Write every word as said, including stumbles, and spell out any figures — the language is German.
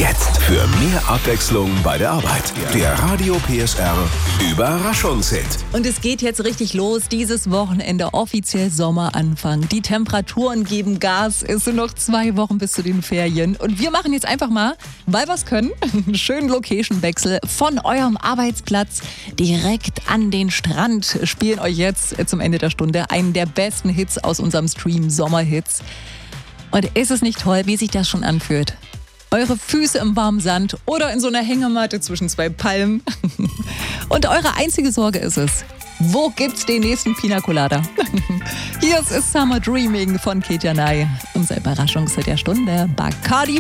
Jetzt für mehr Abwechslung bei der Arbeit. Der Radio P S R Überraschungshit. Und es geht jetzt richtig los. Dieses Wochenende offiziell Sommeranfang. Die Temperaturen geben Gas. Es sind noch zwei Wochen bis zu den Ferien. Und wir machen jetzt einfach mal, weil wir es können, einen schönen Location-Wechsel von eurem Arbeitsplatz direkt an den Strand. Spielen euch jetzt zum Ende der Stunde einen der besten Hits aus unserem Stream Sommerhits. Und ist es nicht toll, wie sich das schon anfühlt? Eure Füße im warmen Sand oder in so einer Hängematte zwischen zwei Palmen. Und eure einzige Sorge ist es, wo gibt's den nächsten Pina Colada? Hier ist Summer Dreaming von Kate Janai. Unser Überraschungshit der Stunde, Bacardi